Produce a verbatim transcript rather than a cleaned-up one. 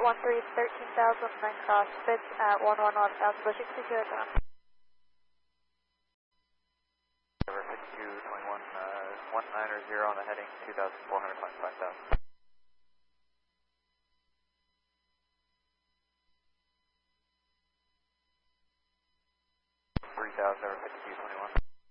one three, thirteen thousand, nine cross, bids at one one one thousand, pushing to zero down. Over fifty-two twenty-one, uh, one niner zero on the heading, two thousand four hundred times five thousand. three thousand over fifty-two twenty-one.